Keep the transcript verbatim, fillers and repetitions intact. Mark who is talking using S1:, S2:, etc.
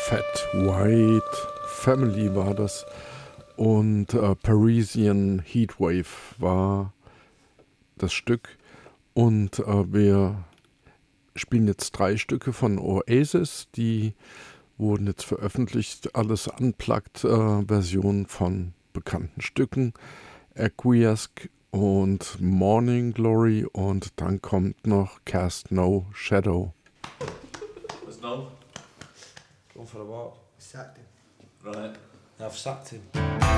S1: Fat White Family war das. Und äh, Parisian Heatwave war das Stück. Und äh, wir spielen jetzt drei Stücke von Oasis. Die wurden jetzt veröffentlicht. Alles Unplugged-Versionen äh, von bekannten Stücken. Aqueous und Morning Glory. Und dann kommt noch Cast No Shadow.
S2: What's no?
S3: Going for the walk.
S4: Sacked him.
S2: Right.
S3: I've sacked him.